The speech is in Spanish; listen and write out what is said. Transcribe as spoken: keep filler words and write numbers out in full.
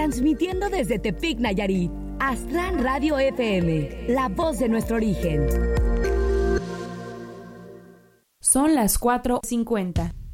transmitiendo desde Tepic, Nayarit. Astran Radio F M, la voz de nuestro origen. Son las cuatro cincuenta.